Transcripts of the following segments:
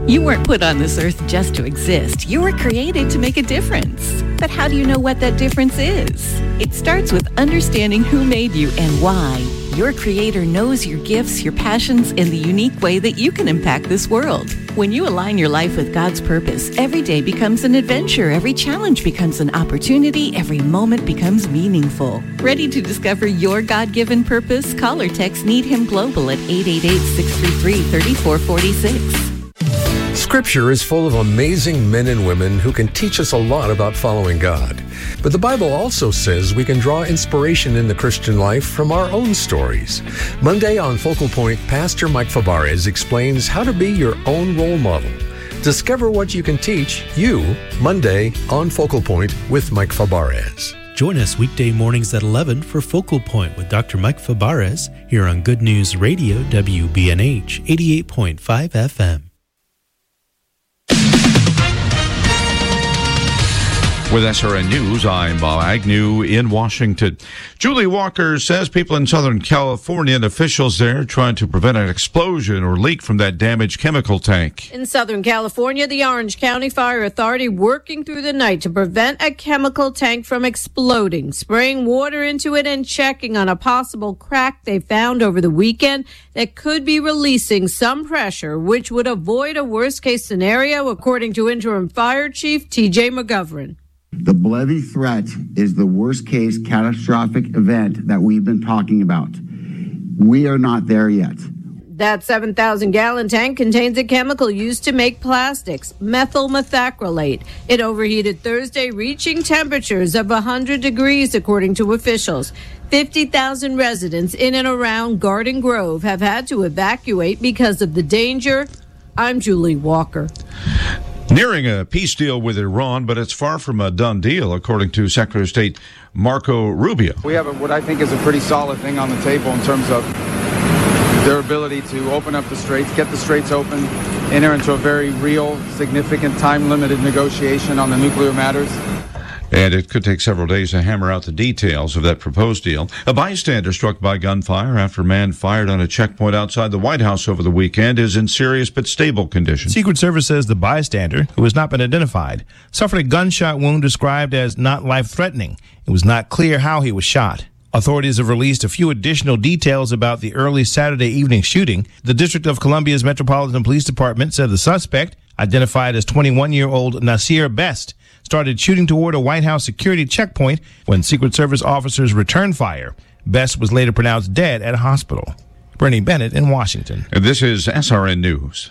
You weren't put on this earth just to exist. You were created to make a difference. But how do you know what that difference is? It starts with understanding who made you and why. Your Creator knows your gifts, your passions, and the unique way that you can impact this world. When you align your life with God's purpose, every day becomes an adventure, every challenge becomes an opportunity, every moment becomes meaningful. Ready to discover your God-given purpose? Call or text Need Him Global at 888-633-3446. Scripture is full of amazing men and women who can teach us a lot about following God. But the Bible also says we can draw inspiration in the Christian life from our own stories. Monday on Focal Point, Pastor Mike Fabarez explains how to be your own role model. Discover what you can teach you Monday on Focal Point with Mike Fabarez. Join us weekday mornings at 11 for Focal Point with Dr. Mike Fabarez here on Good News Radio, WBNH 88.5 FM. With SRN News, I'm Bob Agnew in Washington. Julie Walker says people in Southern California and officials there are trying to prevent an explosion or leak from that damaged chemical tank. In Southern California, the Orange County Fire Authority working through the night to prevent a chemical tank from exploding, spraying water into it and checking on a possible crack they found over the weekend that could be releasing some pressure, which would avoid a worst-case scenario, according to Interim Fire Chief T.J. McGovern. The Bellevue threat is the worst-case catastrophic event that we've been talking about. We are not there yet. That 7,000-gallon tank contains a chemical used to make plastics, methyl methacrylate. It overheated Thursday, reaching temperatures of 100 degrees, according to officials. 50,000 residents in and around Garden Grove have had to evacuate because of the danger. I'm Julie Walker. Nearing a peace deal with Iran, but it's far from a done deal, according to Secretary of State Marco Rubio. We have what I think is a pretty solid thing on the table in terms of their ability to open up the straits, get the straits open, enter into a very real, significant, time-limited negotiation on the nuclear matters. And it could take several days to hammer out the details of that proposed deal. A bystander struck by gunfire after a man fired on a checkpoint outside the White House over the weekend is in serious but stable condition. Secret Service says the bystander, who has not been identified, suffered a gunshot wound described as not life-threatening. It was not clear how he was shot. Authorities have released a few additional details about the early Saturday evening shooting. The District of Columbia's Metropolitan Police Department said the suspect, identified as 21-year-old Nasir Best, started shooting toward a White House security checkpoint when Secret Service officers returned fire. Best was later pronounced dead at a hospital. Bernie Bennett in Washington. And this is SRN News.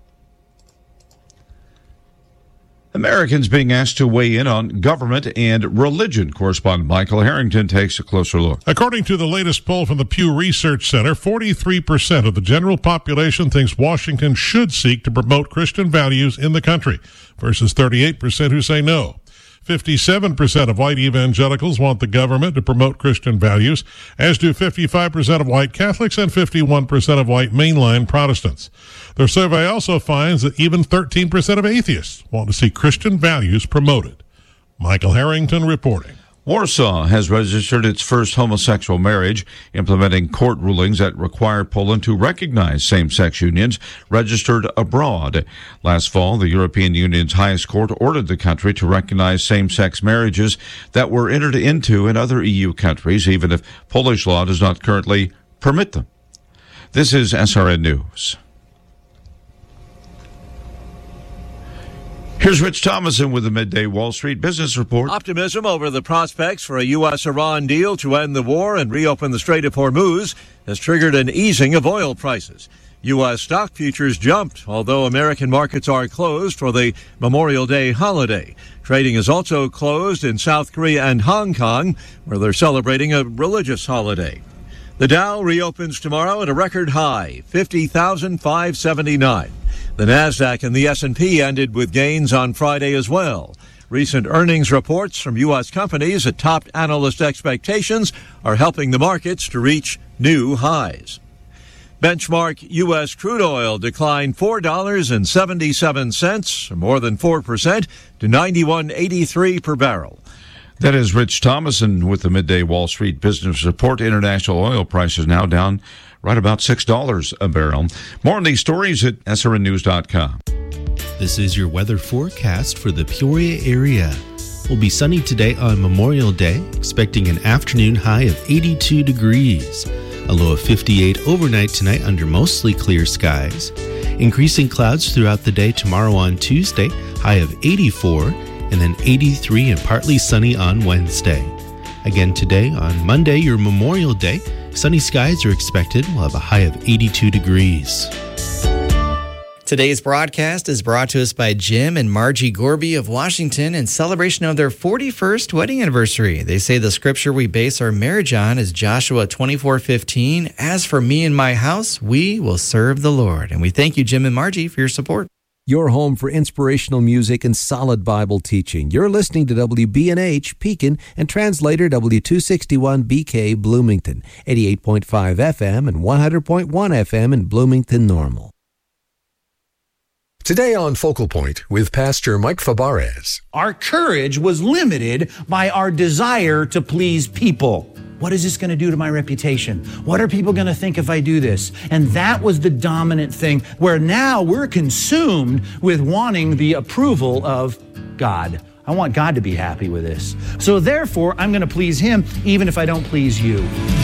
Americans being asked to weigh in on government and religion. Correspondent Michael Harrington takes a closer look. According to the latest poll from the Pew Research Center, 43% of the general population thinks Washington should seek to promote Christian values in the country, versus 38% who say no. 57% of white evangelicals want the government to promote Christian values, as do 55% of white Catholics and 51% of white mainline Protestants. Their survey also finds that even 13% of atheists want to see Christian values promoted. Michael Harrington reporting. Warsaw has registered its first homosexual marriage, implementing court rulings that require Poland to recognize same-sex unions registered abroad. Last fall, the European Union's highest court ordered the country to recognize same-sex marriages that were entered into in other EU countries, even if Polish law does not currently permit them. This is SRN News. Here's Rich Thomason with the Midday Wall Street Business Report. Optimism over the prospects for a U.S.-Iran deal to end the war and reopen the Strait of Hormuz has triggered an easing of oil prices. U.S. stock futures jumped, although American markets are closed for the Memorial Day holiday. Trading is also closed in South Korea and Hong Kong, where they're celebrating a religious holiday. The Dow reopens tomorrow at a record high, 50,579. The Nasdaq and the S&P ended with gains on Friday as well. Recent earnings reports from U.S. companies that topped analyst expectations are helping the markets to reach new highs. Benchmark U.S. crude oil declined $4.77, or more than 4%, to $91.83 per barrel. That is Rich Thomason with the Midday Wall Street Business Report. International oil prices now down right about $6 a barrel. More on these stories at srnnews.com. This is your weather forecast for the Peoria area. We'll be sunny today on Memorial Day, expecting an afternoon high of 82 degrees. A low of 58 overnight tonight under mostly clear skies. Increasing clouds throughout the day tomorrow on Tuesday, high of 84, and then 83 and partly sunny on Wednesday. Again today on Monday, your Memorial Day, sunny skies are expected. We'll have a high of 82 degrees. Today's broadcast is brought to us by Jim and Margie Gorby of Washington in celebration of their 41st wedding anniversary. They say the scripture we base our marriage on is Joshua 24:15. As for me and my house, we will serve the Lord. And we thank you, Jim and Margie, for your support. Your home for inspirational music and solid Bible teaching. You're listening to WBNH, Pekin, and translator W261 BK, Bloomington, 88.5 FM and 100.1 FM in Bloomington Normal. Today on Focal Point with Pastor Mike Fabarez. Our courage was limited by our desire to please people. What is this going to do to my reputation? What are people going to think if I do this? And that was the dominant thing, where now we're consumed with wanting the approval of God. I want God to be happy with this. So therefore, I'm going to please Him even if I don't please you.